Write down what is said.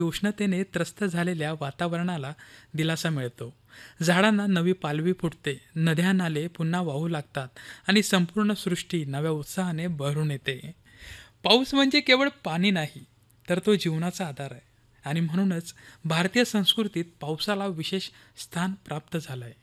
उष्णतेने त्रस्त झालेल्या वातावरणाला दिलासा मिळतो. झाडांना नवी पालवी फुटते, नद्या नाले पुन्हा वाहू लागतात आणि संपूर्ण सृष्टी नव्या उत्साहाने भरून येते. पाऊस म्हणजे केवळ पाणी नाही, तर तो जीवनाचा आधार आहे. आणि म्हणूनच भारतीय संस्कृतीत पावसाला विशेष स्थान प्राप्त झालं आहे.